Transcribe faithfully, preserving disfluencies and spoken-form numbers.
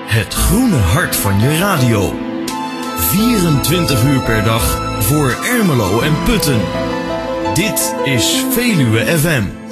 Het groene hart van je radio. vierentwintig uur per dag voor Ermelo en Putten. Dit is Veluwe F M.